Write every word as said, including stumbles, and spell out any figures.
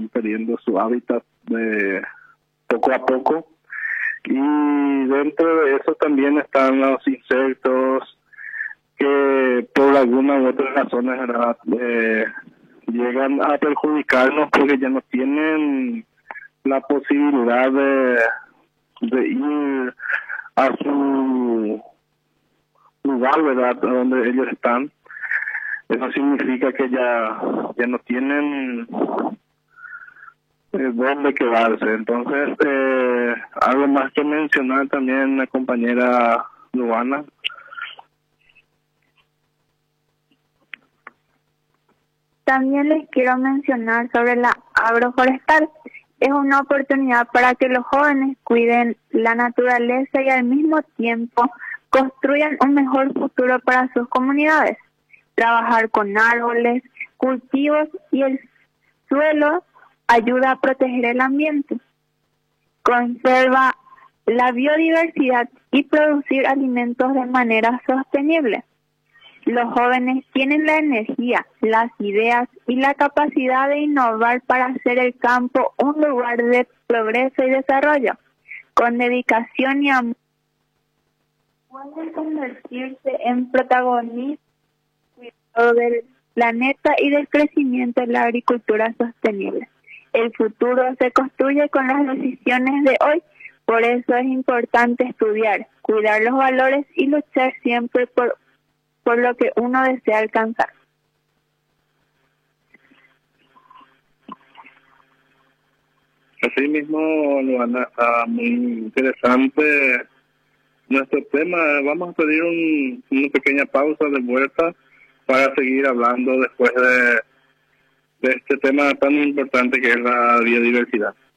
van perdiendo su hábitat de poco a poco. Y dentro de eso también están los insectos que por alguna u otra razones, ¿verdad? Eh, llegan a perjudicarnos porque ya no tienen la posibilidad de, de ir a su lugar, ¿verdad?, donde ellos están. Eso significa que ya, ya no tienen eh, dónde quedarse. Entonces, eh, algo más que mencionar también la compañera Luana. También les quiero mencionar sobre la agroforestal. Es una oportunidad para que los jóvenes cuiden la naturaleza y al mismo tiempo construyan un mejor futuro para sus comunidades. Trabajar con árboles, cultivos y el suelo ayuda a proteger el ambiente, conserva la biodiversidad y producir alimentos de manera sostenible. Los jóvenes tienen la energía, las ideas y la capacidad de innovar para hacer el campo un lugar de progreso y desarrollo. Con dedicación y amor, pueden convertirse en protagonistas del planeta y del crecimiento de la agricultura sostenible. El futuro se construye con las decisiones de hoy, por eso es importante estudiar, cuidar los valores y luchar siempre por por lo que uno desea alcanzar. Así mismo, Luana, está muy interesante nuestro tema. Vamos a pedir un, una pequeña pausa de vuelta para seguir hablando después de, de este tema tan importante que es la biodiversidad.